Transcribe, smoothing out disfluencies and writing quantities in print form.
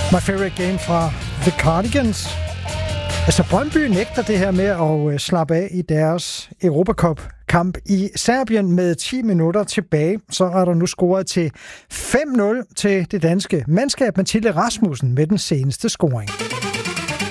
My Favorite Game fra The Cardigans. Altså Brøndby nægter det her med at slappe af i deres Europacup-kamp i Serbien med 10 minutter tilbage. Så er der nu scoret til 5-0 til det danske mandskab, Mathilde Rasmussen med den seneste scoring.